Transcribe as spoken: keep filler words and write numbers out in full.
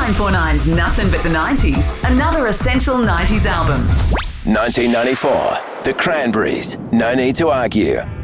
nine four nine's Nothing But the nineties, another essential nineties album. nineteen ninety-four, The Cranberries, No Need to Argue.